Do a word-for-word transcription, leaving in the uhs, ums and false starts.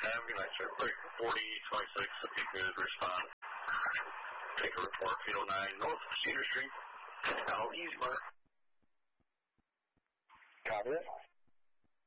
Have a good night, sir. forty twenty-six, the Peak News respond. Take a report, eight oh nine North Cedar Street. Now, easy, Mark. Copy it.